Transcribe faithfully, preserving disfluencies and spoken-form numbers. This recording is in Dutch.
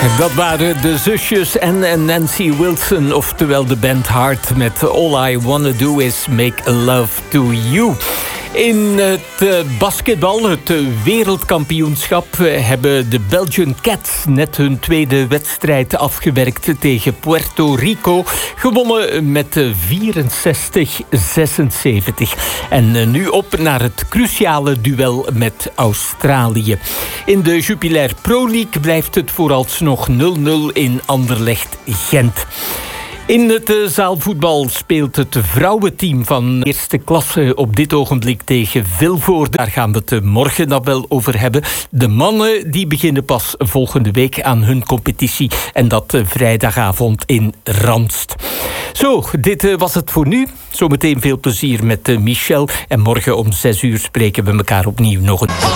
Dat waren de zusjes en Nancy Wilson, oftewel de band Heart met All I Wanna Do Is Make Love To You. In het basketbal, het wereldkampioenschap, hebben de Belgian Cats net hun tweede wedstrijd afgewerkt tegen Puerto Rico. Gewonnen met vierenzestig zesenzeventig. En nu op naar het cruciale duel met Australië. In de Jupiler Pro League blijft het vooralsnog nul nul in Anderlecht-Gent. In het zaalvoetbal speelt het vrouwenteam van eerste klasse op dit ogenblik tegen Vilvoorde. Daar gaan we het morgen nog wel over hebben. De mannen die beginnen pas volgende week aan hun competitie. En dat vrijdagavond in Randst. Zo, dit was het voor nu. Zometeen veel plezier met Michel. En morgen om zes uur spreken we elkaar opnieuw nog een...